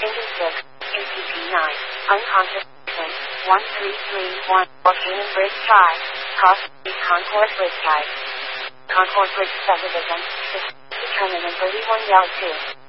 Engine 6, ATP 9, unconscious, 1331, volcano bridge tie, cross, Concourse bridge tie. Concourse bridge subdivision, determinant 31 Yard 2.